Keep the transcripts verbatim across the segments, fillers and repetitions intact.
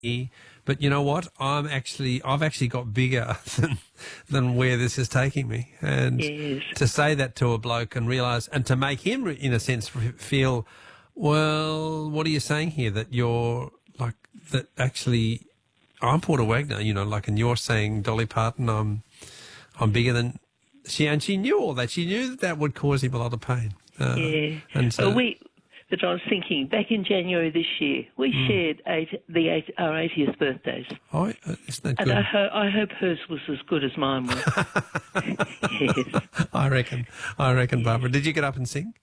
But you know what? I'm actually, I've actually got bigger than than where this is taking me. And Yes. to say that to a bloke and realise, and to make him, in a sense, feel, well, what are you saying here? That you're like that? Actually, I'm Porter Wagner, you know, like, and you're saying, Dolly Parton, I'm, I'm bigger than she, and she knew all that. She knew that that would cause him a lot of pain. Uh, yeah. And so, Well, we. But I was thinking, back in January this year, we mm. shared eight, the eight, our eightieth birthdays. Oh, isn't that and good? I, ho- I hope hers was as good as mine was. Yes. I reckon. I reckon, Barbara. Did you get up and sing?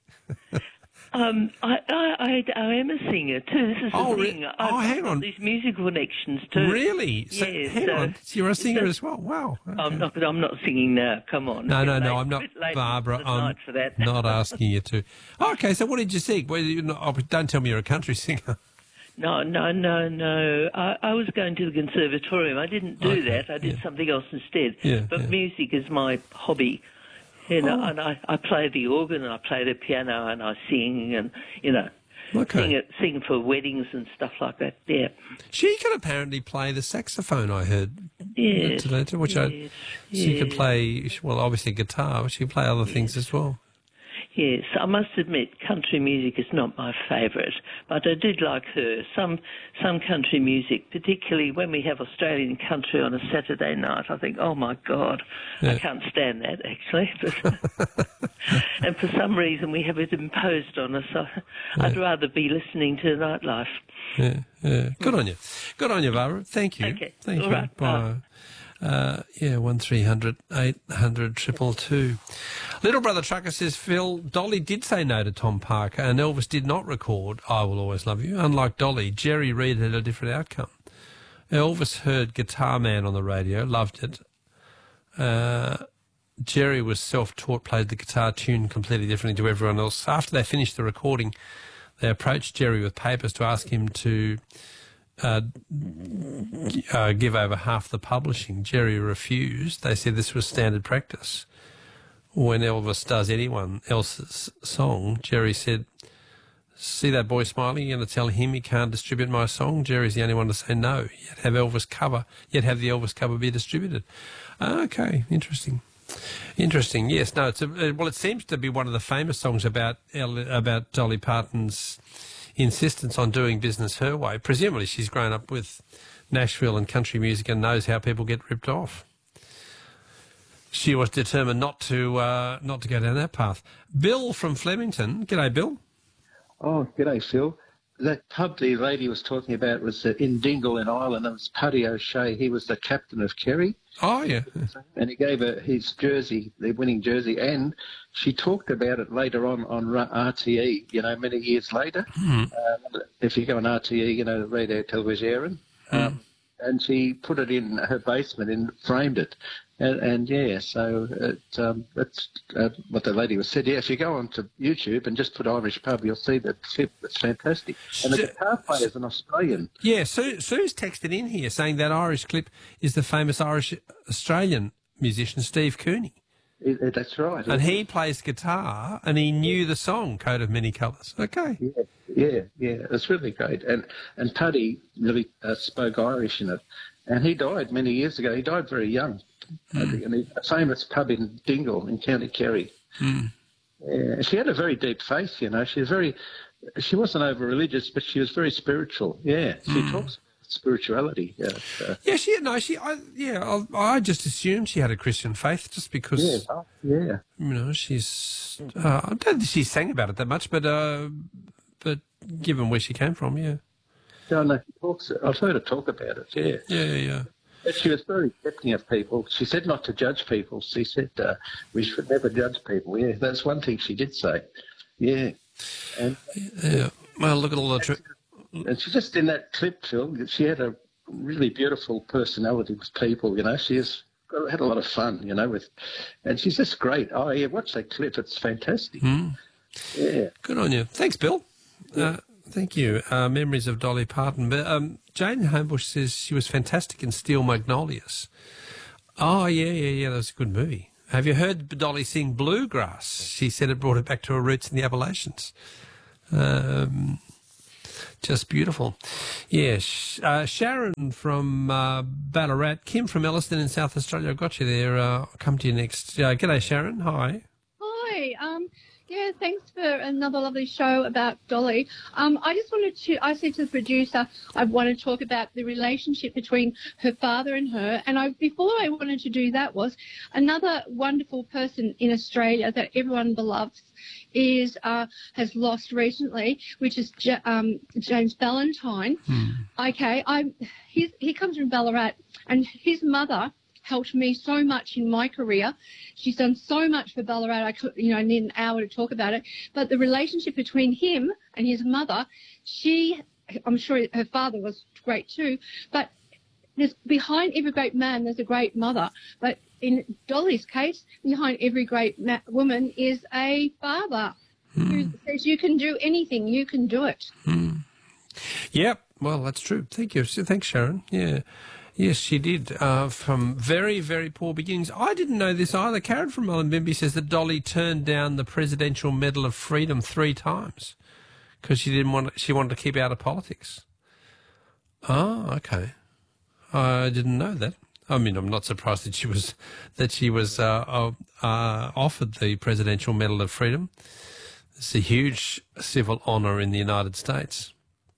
Um, I, I, I, I am a singer too. This is Oh, the re- thing. oh, I've hang got on. these musical connections too. Really? So, Yes, hang so- on. So you're a singer so- as well? Wow. Okay. I'm not. I'm not singing now. Come on. No, It's no, a bit no. late- I'm not, a bit late Barbara. for the I'm night for that. not asking you to. Okay, so what did you sing? Well, you know, oh, don't tell me you're a country singer. No, no, no, no. I, I was going to the conservatorium. I didn't do Okay, that. I did yeah. something else instead. Yeah, but yeah. music is my hobby. You know, Oh. and I, I play the organ and I play the piano and I sing and, you know, Okay. sing it, sing for weddings and stuff like that. Yeah. She could apparently play the saxophone, I heard. Yes. Today, which I, yes, she could yes. play, well, obviously guitar, but she could play other things as well. Yes, I must admit, country music is not my favourite, but I did like her. Some some country music, particularly when we have Australian country on a Saturday night, I think, oh my God, Yeah. I can't stand that actually. But and for some reason we have it imposed on us. So I'd rather be listening to nightlife. Yeah, yeah. Good on you. Good on you, Barbara. Thank you. Okay. Thank All you. right. Bye. Uh, yeah, one three hundred eight hundred triple two. Little Brother Trucker says, Phil, Dolly did say no to Tom Parker and Elvis did not record I Will Always Love You. Unlike Dolly, Jerry Reed had a different outcome. Elvis heard Guitar Man on the radio, loved it. Uh, Jerry was self-taught, played the guitar tune completely differently to everyone else. After they finished the recording, they approached Jerry with papers to ask him to uh, uh, give over half the publishing. Jerry refused. They said this was standard practice. When Elvis does anyone else's song, Jerry said, see that boy smiling? You're going to tell him he can't distribute my song? Jerry's the only one to say no. Yet have Elvis cover, yet have the Elvis cover be distributed. Okay, interesting. Interesting. Yes. No. It's a, well. It seems to be one of the famous songs about about Dolly Parton's insistence on doing business her way. Presumably, she's grown up with Nashville and country music and knows how people get ripped off. She was determined not to uh, not to go down that path. Bill from Flemington. G'day, Bill. Oh, g'day, Phil. That pub the lady was talking about was uh, in Dingle in Ireland. It was Paddy O'Shea. He was the captain of Kerry. Oh, yeah. And he gave her his jersey, the winning jersey, and she talked about it later on on R T E, you know, many years later. Mm. Uh, if you go on R T E, you know, Radio Television, um, Mm. and she put it in her basement and framed it. And, and yeah, so it, um, that's uh, what the lady was said. Yeah, if you go onto YouTube and just put Irish pub, you'll see that clip. It's fantastic. And the So- guitar player is an Australian. Yeah, Sue, Sue's texted in here saying that Irish clip is the famous Irish Australian musician Steve Cooney. It, it, that's right. And he plays guitar and he knew the song, Coat of Many Colours. Okay. Yeah, yeah, yeah. It's really great. And and Paddy really uh, spoke Irish in it. And he died many years ago. He died very young. I think, and he, a famous pub in Dingle in County Kerry. Mm. Yeah, she had a very deep faith, you know. She was very, she wasn't over religious, but she was very spiritual. Yeah, she Mm. talks about spirituality. Yeah, uh, Yeah, she had, no, she, I, yeah, I, I just assumed she had a Christian faith just because, yeah, oh, yeah. you know, she's, uh, I don't think she sang about it that much, but, uh, but given where she came from, yeah. No, no, she talks. I've heard her talk about it. Yeah, Yeah, yeah, yeah. but she was very accepting of people. She said not to judge people. She said uh, we should never judge people. Yeah, that's one thing she did say. Yeah, and Yeah. Well, look at all the... Tri- and she just in that clip, Phil, she had a really beautiful personality with people. You know, she has had a lot of fun. You know, with, and she's just great. Oh yeah, watch that clip. It's fantastic. Mm. Yeah. Good on you. Thanks, Bill. Uh, thank you. Uh, memories of Dolly Parton. But um, Jane Homebush says she was fantastic in Steel Magnolias. Oh, yeah, yeah, yeah, that was a good movie. Have you heard Dolly sing Bluegrass? She said it brought her back to her roots in the Appalachians. Um, Just beautiful. Yes. Uh, Sharon from uh, Ballarat. Kim from Elliston in South Australia. I've got you there. Uh, I'll come to you next. Uh, g'day, Sharon. Hi. Hi. Um, yeah, thanks for another lovely show about Dolly. Um, I just wanted to, I said to the producer, I want to talk about the relationship between her father and her. And I, before I wanted to do that was another wonderful person in Australia that everyone loves is uh, has lost recently, which is J- um, James Valentine. Hmm. Okay, I he's, he comes from Ballarat, and his mother helped me so much in my career. She's done so much for Ballarat. I could, you know, need an hour to talk about it. But the relationship between him and his mother, she, I'm sure her father was great too, but there's behind every great man, there's a great mother. But in Dolly's case, behind every great ma- woman is a father Hmm. who says you can do anything, you can do it. Hmm. Yep. Well, that's true. Thank you. Thanks, Sharon. Yeah. Yes, she did, uh, from very, very poor beginnings. I didn't know this either. Karen from Mullumbimby says that Dolly turned down the Presidential Medal of Freedom three times because she didn't want. She wanted to keep out of politics. Oh, okay. I didn't know that. I mean, I'm not surprised that she was that she was uh, uh, uh, offered the Presidential Medal of Freedom. It's a huge civil honour in the United States.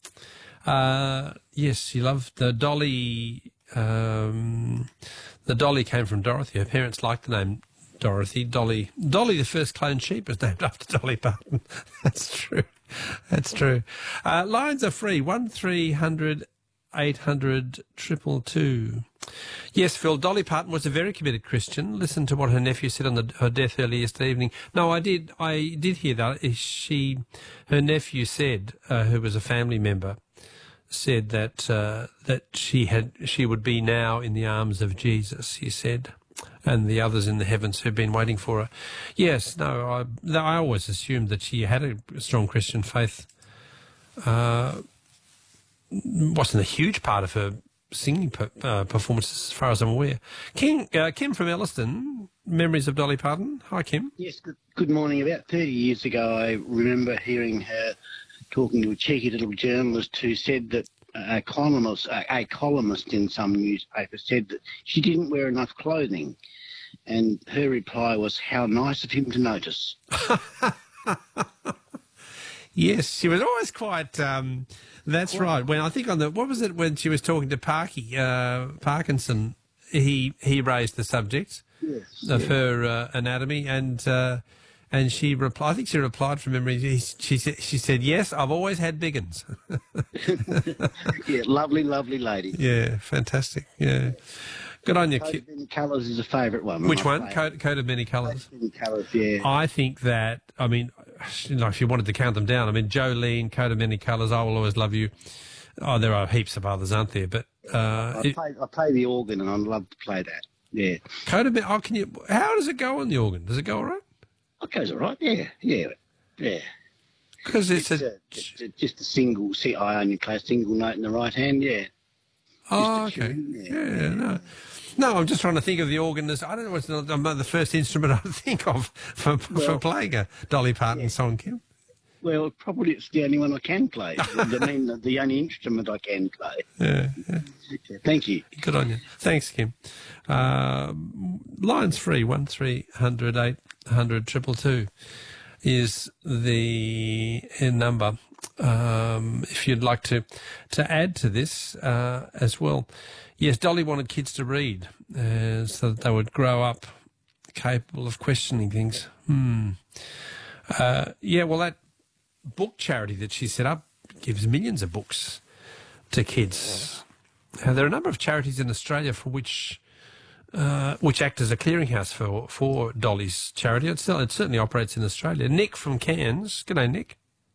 Uh, yes, she loved the Dolly. Um, the Dolly came from Dorothy. Her parents liked the name Dorothy. Dolly, Dolly, the first cloned sheep, was named after Dolly Parton. That's true. That's true. Uh, lines are free. One three hundred eight hundred triple two. Yes, Phil. Dolly Parton was a very committed Christian. Listen to what her nephew said on the, her death early yesterday evening. No, I did. I did hear that. She, her nephew said, uh, who was a family member, said that uh, that she had she would be now in the arms of Jesus, he said, and the others in the heavens who've been waiting for her. Yes, no, I, I always assumed that she had a strong Christian faith. Uh, wasn't a huge part of her singing per, uh, performances, as far as I'm aware. Kim, uh, Kim from Elliston, memories of Dolly Parton. Hi, Kim. Yes, good, good morning. About thirty years ago, I remember hearing her talking to a cheeky little journalist who said that a columnist, a columnist in some newspaper said that she didn't wear enough clothing. And her reply was, "How nice of him to notice." Yes, she was always quite, um, that's well, right. When I think on the, what was it when she was talking to Parky, uh, Parkinson, he, he raised the subject yes, of yeah. her uh, anatomy, and uh, and she replied, I think she replied from memory, she said, she said, yes, I've always had big uns. Yeah, lovely, lovely lady. Yeah, fantastic, yeah. Good on you, Coat Kit. of Many Colours is a favourite one. Which one? Coat, Coat of Many Colours. Coat of Many Colours, yeah. I think that, I mean, you know, if you wanted to count them down, I mean, Jolene, Coat of Many Colours, I Will Always Love You. Oh, there are heaps of others, aren't there? But uh, I, it, play, I play the organ, and I'd love to play that. Yeah. Coat of Many. Oh, can you? How does it go on the organ? Does it go all right? It goes all right. Yeah, yeah, yeah. Because it's, it's a, a, just, a just a single. See, I only play a single note in the right hand. Yeah. Oh, just a okay. tune, Yeah, yeah, no. No, I'm just trying to think of the organ as, I don't know, what's the, the first instrument I think of for, well, for playing a Dolly Parton yeah. song, Kim. Well, probably it's the only one I can play. I mean, the, the only instrument I can play. Yeah, yeah. Thank you. Good on you. Thanks, Kim. Uh, lines free, one three hundred eight hundred triple two is the number. Um, if you'd like to, to add to this uh, as well. Yes, Dolly wanted kids to read uh, so that they would grow up capable of questioning things. Hmm. Uh, yeah, well, that book charity that she set up gives millions of books to kids. Uh, there are a number of charities in Australia for which uh, which act as a clearinghouse for, for Dolly's charity. It, still, it certainly operates in Australia. Nick from Cairns. G'day, Nick.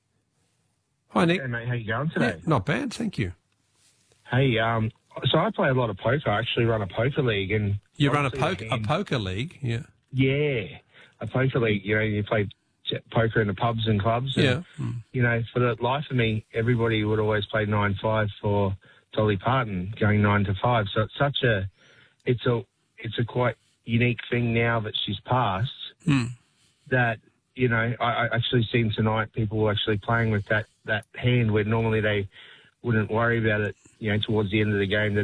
Hi, Nick. Hey, mate. How you going today? Yeah, not bad, thank you. Hey, um, so I play a lot of poker. I actually run a poker league. And you run a poker a poker league? Yeah. Yeah, a poker league. You know, you play poker in the pubs and clubs. And, yeah. Mm. You know, for the life of me, everybody would always play nine five for Dolly Parton, going nine to five. So it's such a, it's a, it's a quite unique thing now that she's passed. Mm. That you know, I, I actually seen tonight people actually playing with that, that hand where normally they wouldn't worry about it, you know, towards the end of the game, that